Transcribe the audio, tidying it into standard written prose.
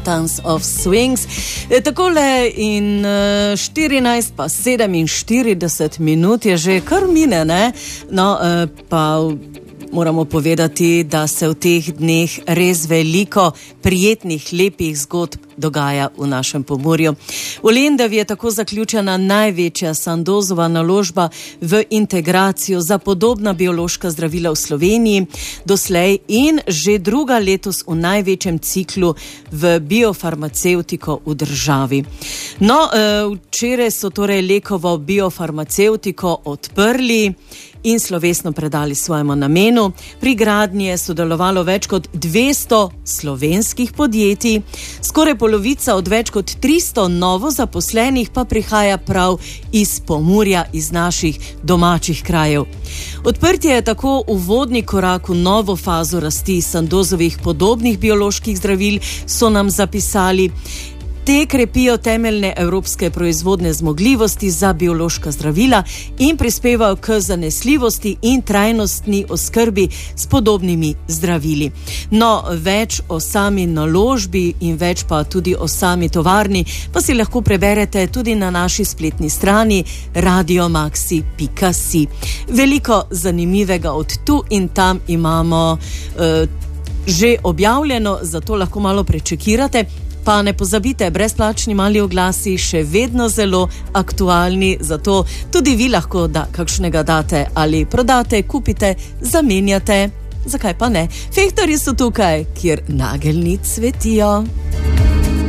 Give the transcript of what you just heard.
Tons of Swings. Takole in 14 pa 47 minut je že kar mine, ne? No, pa moramo povedati, da se v teh dneh res veliko prijetnih, lepih zgodb dogaja v našem Pomurju. V Lendavi je tako zaključena največja Sandozova naložba v integracijo za podobna biološka zdravila v Sloveniji doslej in že druga letos v največjem ciklu v biofarmacevtiko v državi. No, včeraj so torej Lekovo biofarmacevtiko odprli in slovesno predali svojemu namenu. Pri gradnji je sodelovalo več kot 200 slovenskih podjetij, skoraj polovica od več kot 300 novo zaposlenih pa prihaja prav iz Pomurja, iz naših domačih krajev. Odprtje je tako uvodni korak v novo fazo rasti Sandozovih podobnih bioloških zdravil, so nam zapisali. Te krepijo temeljne evropske proizvodne zmogljivosti za biološka zdravila in prispevajo k zanesljivosti in trajnostni oskrbi s podobnimi zdravili. No, več o sami naložbi in več pa tudi o sami tovarni pa si lahko preberete tudi na naši spletni strani radiomaxi.si. Veliko zanimivega od tu in tam imamo že objavljeno, zato lahko malo prečekirate. Pa ne pozabite, brezplačni mali oglasi še vedno zelo aktualni, zato tudi vi lahko kakšnega date ali prodate, kupite, zamenjate. Zakaj pa ne? Fehtarji so tukaj, kjer nageljni cvetijo.